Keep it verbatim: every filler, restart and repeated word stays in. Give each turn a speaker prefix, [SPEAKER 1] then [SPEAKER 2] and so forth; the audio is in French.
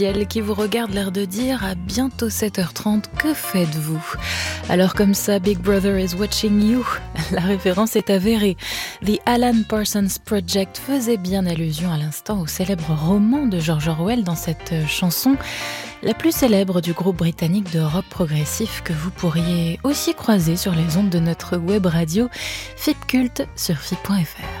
[SPEAKER 1] Elle qui vous regarde, l'air de dire à bientôt sept heures trente, que faites-vous? Alors comme ça, Big Brother is watching you. La référence est avérée. The Alan Parsons Project faisait bien allusion à l'instant au célèbre roman de George Orwell dans cette chanson, la plus célèbre du groupe britannique de rock progressif que vous pourriez aussi croiser sur les ondes de notre web radio F I P Cult sur F I P point F R.